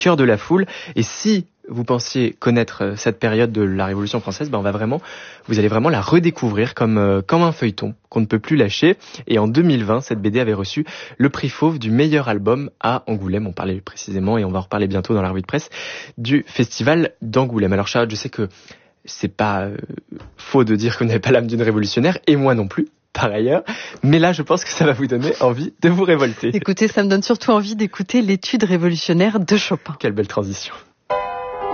cœur de la foule. Et si vous pensiez connaître cette période de la Révolution française, vous allez vraiment la redécouvrir comme un feuilleton qu'on ne peut plus lâcher. Et en 2020, cette BD avait reçu le prix Fauve du meilleur album à Angoulême. On parlait précisément, et on va en reparler bientôt dans la revue de presse, du festival d'Angoulême. Alors Charlotte, je sais que c'est pas faux de dire que vous n'avez pas l'âme d'une révolutionnaire, et moi non plus, par ailleurs. Mais là, je pense que ça va vous donner envie de vous révolter. Écoutez, ça me donne surtout envie d'écouter l'étude révolutionnaire de Chopin. Quelle belle transition.